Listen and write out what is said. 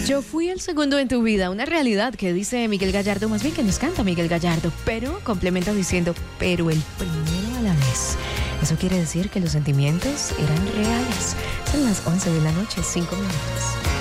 Yo fui el segundo en tu vida, una realidad que dice Miguel Gallardo, más bien que nos canta Miguel Gallardo, pero complementa diciendo, pero el primero a la vez. Eso quiere decir que los sentimientos eran reales. Son las 11 de la noche, 5 minutos.